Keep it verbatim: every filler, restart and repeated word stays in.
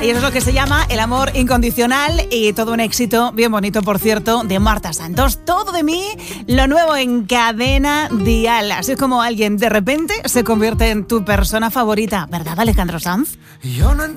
Y eso es lo que se llama el amor incondicional y todo un éxito, bien bonito por cierto, de Marta Santos. Todo de mí, lo nuevo en Cadena Dial. Así es como alguien de repente se convierte en tu persona favorita, ¿verdad, Alejandro Sanz? Yo no